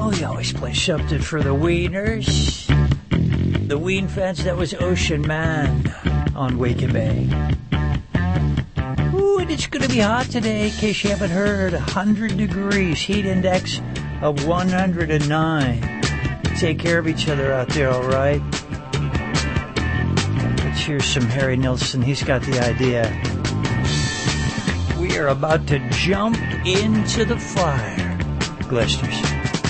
we always play something for the Wieners. The Wien fans, that was Ocean Man on Wake and Bake. Ooh, and it's going to be hot today, in case you haven't heard. 100 degrees, heat index of 109. Take care of each other out there, all right? Let's hear some Harry Nilsson. He's got the idea. We are about to jump into the fire. Glisters.